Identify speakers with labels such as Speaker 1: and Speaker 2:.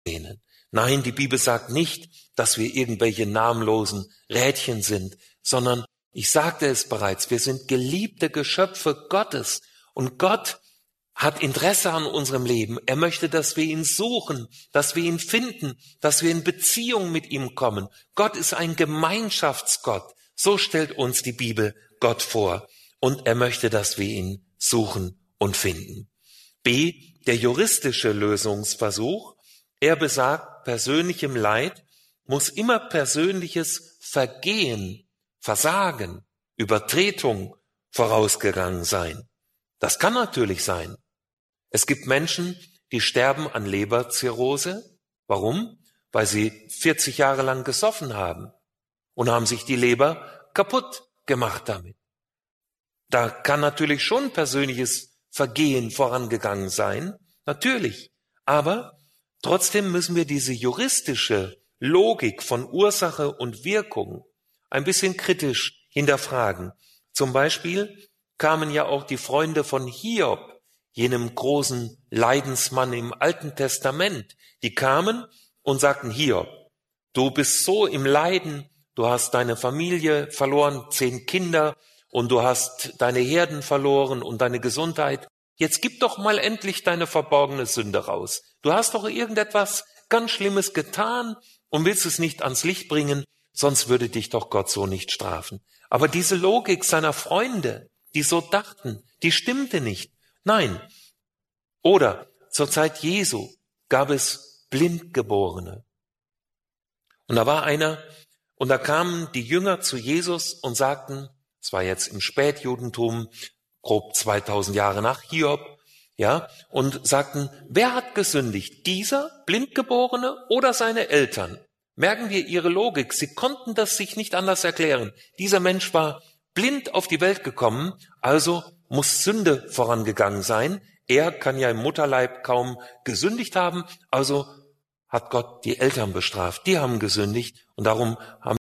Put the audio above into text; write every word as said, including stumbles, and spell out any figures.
Speaker 1: ablehnen. Nein, die Bibel sagt nicht, dass wir irgendwelche namenlosen Rädchen sind, sondern ich sagte es bereits, wir sind geliebte Geschöpfe Gottes und Gott hat Interesse an unserem Leben. Er möchte, dass wir ihn suchen, dass wir ihn finden, dass wir in Beziehung mit ihm kommen. Gott ist ein Gemeinschaftsgott. So stellt uns die Bibel Gott vor. Und er möchte, dass wir ihn suchen und finden. B, der juristische Lösungsversuch. Er besagt, persönlichem Leid muss immer persönliches Vergehen, Versagen, Übertretung vorausgegangen sein. Das kann natürlich sein. Es gibt Menschen, die sterben an Leberzirrhose. Warum? Weil sie vierzig Jahre lang gesoffen haben und haben sich die Leber kaputt gemacht damit. Da kann natürlich schon persönliches Vergehen vorangegangen sein, natürlich. Aber trotzdem müssen wir diese juristische Logik von Ursache und Wirkung ein bisschen kritisch hinterfragen. Zum Beispiel kamen ja auch die Freunde von Hiob, jenem großen Leidensmann im Alten Testament, die kamen und sagten, Hiob, du bist so im Leiden, du hast deine Familie verloren, zehn Kinder und du hast deine Herden verloren und deine Gesundheit. Jetzt gib doch mal endlich deine verborgene Sünde raus. Du hast doch irgendetwas ganz Schlimmes getan und willst es nicht ans Licht bringen, sonst würde dich doch Gott so nicht strafen. Aber diese Logik seiner Freunde, die so dachten, die stimmte nicht. Nein. Oder zur Zeit Jesu gab es Blindgeborene. Und da war einer, und da kamen die Jünger zu Jesus und sagten, es war jetzt im Spätjudentum, grob zweitausend Jahre nach Hiob, ja, und sagten, wer hat gesündigt? Dieser Blindgeborene oder seine Eltern? Merken wir ihre Logik. Sie konnten das sich nicht anders erklären. Dieser Mensch war blind auf die Welt gekommen, also muss Sünde vorangegangen sein. Er kann ja im Mutterleib kaum gesündigt haben, also hat Gott die Eltern bestraft. Die haben gesündigt und darum haben